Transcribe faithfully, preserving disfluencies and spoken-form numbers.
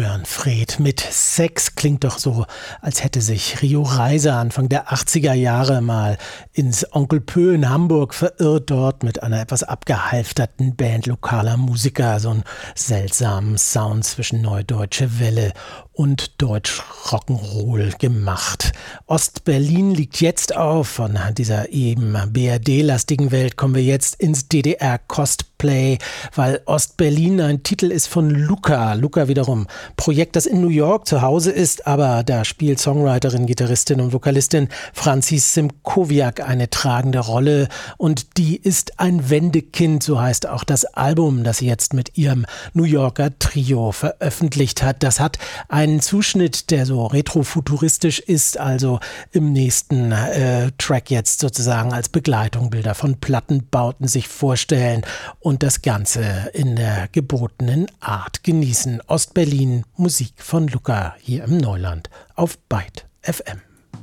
hören. Fred mit Sex klingt doch so, als hätte sich Rio Reiser Anfang der achtziger Jahre mal ins Onkel Pö in Hamburg verirrt, dort mit einer etwas abgehalfterten Band lokaler Musiker. So einen seltsamen Sound zwischen Neudeutsche Welle und Deutsch Rock'n'Roll gemacht. Ostberlin liegt jetzt auf. Von dieser eben B R D-lastigen Welt kommen wir jetzt ins D D R-Cosplay, weil Ostberlin ein Titel ist von Luca. Luca wiederum Projekt, das in New York zu Hause ist, aber da spielt Songwriterin, Gitarristin und Vokalistin Francis Simkowiak eine tragende Rolle und die ist ein Wendekind, so heißt auch das Album, das sie jetzt mit ihrem New Yorker Trio veröffentlicht hat. Das hat einen Zuschnitt, der so retrofuturistisch ist, also im nächsten äh, Track jetzt sozusagen als Begleitung Bilder von Plattenbauten sich vorstellen und das Ganze in der gebotenen Art genießen. Ostberlin, Musik von Luca hier im Neuland auf Byte F M.